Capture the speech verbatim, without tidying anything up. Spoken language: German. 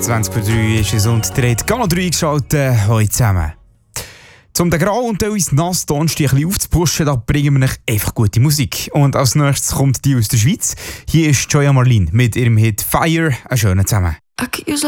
zwanzig vor drei ist es und ihr habt Gala drei geschaltet, heute zusammen. Um den Grau und uns nass Donnerstag ein bisschen aufzupuschen, da bringen wir euch einfach gute Musik. Und als nächstes kommt die aus der Schweiz. Hier ist Joya Marlin mit ihrem Hit «Fire». Einen schönen zusammen.